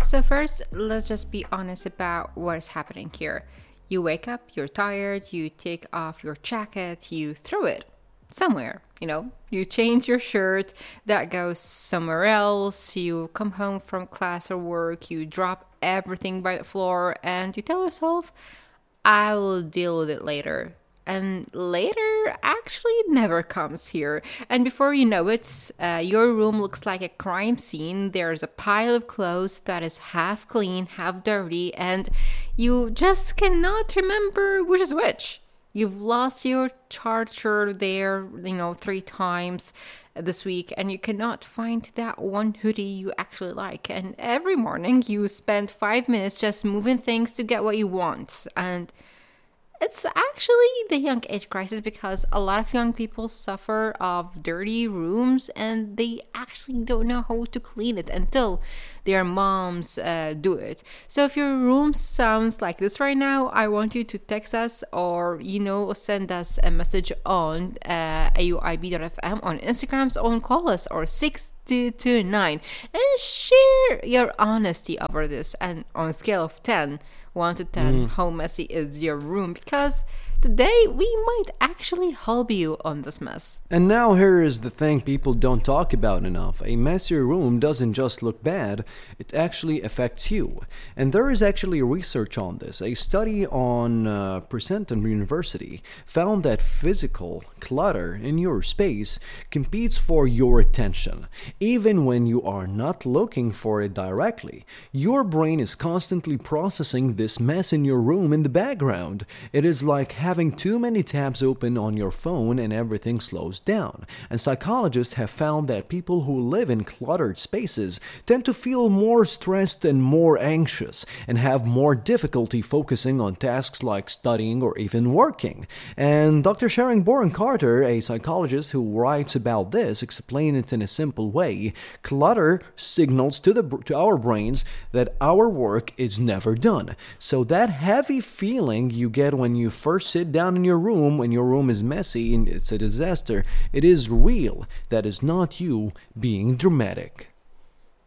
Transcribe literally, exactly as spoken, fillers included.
So, first, let's just be honest about what is happening here. You wake up, you're tired, you take off your jacket, you throw it somewhere, you know. You change your shirt, that goes somewhere else, you come home from class or work, you drop everything by the floor, and you tell yourself, I will deal with it later. And later actually never comes here. And before you know it, uh, your room looks like a crime scene. There's a pile of clothes that is half clean, half dirty, and you just cannot remember which is which. You've lost your charger there, you know, three times this week, and you cannot find that one hoodie you actually like. And every morning you spend five minutes just moving things to get what you want. And it's actually the young age crisis because a lot of young people suffer of dirty rooms and they actually don't know how to clean it until their moms uh, do it. So if your room sounds like this right now, I want you to text us or, you know, send us a message on uh, A U I B dot F M on Instagrams or call us or six two two nine and share your honesty over this. And on a scale of ten, one to ten, mm. how messy is your room? Because today we might actually help you on this mess. And now here is the thing people don't talk about enough. A messier room doesn't just look bad, it actually affects you. And there is actually research on this. A study on uh, Princeton University found that physical clutter in your space competes for your attention. Even when you are not looking for it directly, your brain is constantly processing this mess in your room in the background. It is like having too many tabs open on your phone and everything slows down. And psychologists have found that people who live in cluttered spaces tend to feel more stressed and more anxious and have more difficulty focusing on tasks like studying or even working. And Doctor Sharon Boren Carter, a psychologist who writes about this, explained it in a simple way. Clutter signals to the to our brains that our work is never done. So that heavy feeling you get when you first sit down in your room, when your room is messy and it's a disaster, it is real. That is not you being dramatic.